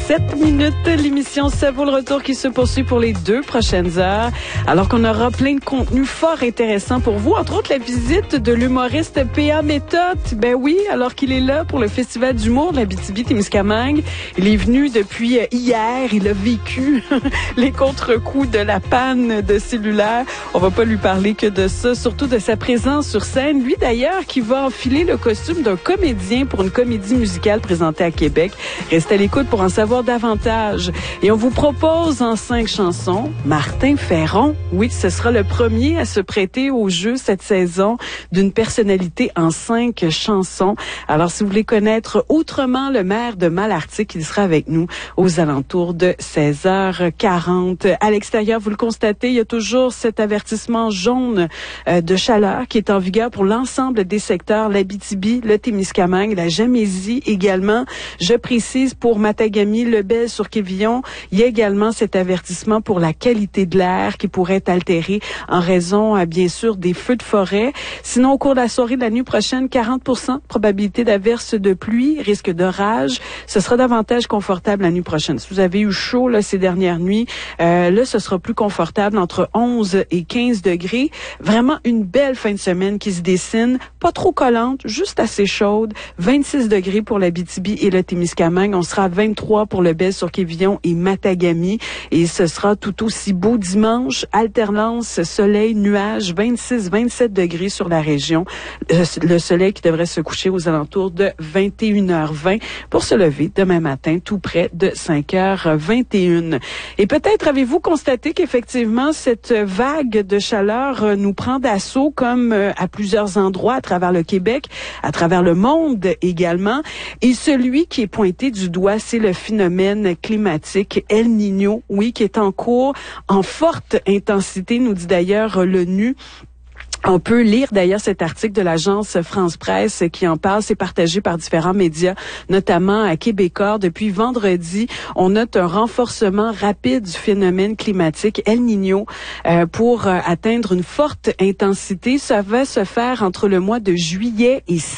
7 minutes. L'émission Ça vaut le retour qui se poursuit pour les 2 prochaines heures. Alors qu'on aura plein de contenus fort intéressants pour vous. Entre autres, la visite de l'humoriste P.A. Méthode. Ben oui, alors qu'il est là pour le Festival d'humour de l'Abitibi-Témiscamingue. Il est venu depuis hier. Il a vécu les contre-coups de la panne de cellulaire. On va pas lui parler que de ça, surtout de sa présence sur scène. Lui, d'ailleurs, qui va enfiler le costume d'un comédien pour une comédie musicale présentée à Québec. Restez à l'écoute pour en savoir davantage. Et on vous propose en 5 chansons Martin Ferron. Oui, ce sera le premier à se prêter au jeu cette saison d'une personnalité en 5 chansons. Alors, si vous voulez connaître autrement le maire de Malartic, il sera avec nous aux alentours de 16h40. À l'extérieur, vous le constatez, il y a toujours cet avertissement jaune de chaleur qui est en vigueur pour l'ensemble des secteurs, l'Abitibi, le Témiscamingue, la Gamésie également. Je précise pour Matagami, Lebel-sur-Quévillon, il y a également cet avertissement pour la qualité de l'air qui pourrait être altérée en raison, bien sûr, des feux de forêt. Sinon, au cours de la soirée de la nuit prochaine, 40% probabilité d'averse de pluie, risque d'orage. Ce sera davantage confortable la nuit prochaine. Si vous avez eu chaud là, ces dernières nuits, là, ce sera plus confortable entre 11 et 15 degrés. Vraiment une belle fin de semaine qui se dessine. Pas trop collante, juste assez chaude. 26 degrés pour l'Abitibi et le Témiscamingue. On sera à 23 pour Lebel-sur-Quévillon et Matagami. Et ce sera tout aussi beau dimanche. Alternance, soleil, nuages, 26, 27 degrés sur la région. Le soleil qui devrait se coucher aux alentours de 21h20 pour se lever demain matin tout près de 5h21. Et peut-être avez-vous constaté qu'effectivement, cette vague de chaleur nous prend d'assaut comme à plusieurs endroits à travers le Québec, à travers le monde également. Et celui qui est pointé du doigt, c'est le phénomène climatique El Niño, oui, qui est en cours en forte intensité, nous dit d'ailleurs l'ONU. On peut lire d'ailleurs cet article de l'agence France Presse qui en parle. C'est partagé par différents médias, notamment à Québécois. Depuis vendredi, on note un renforcement rapide du phénomène climatique El Niño pour atteindre une forte intensité. Ça va se faire entre le mois de juillet et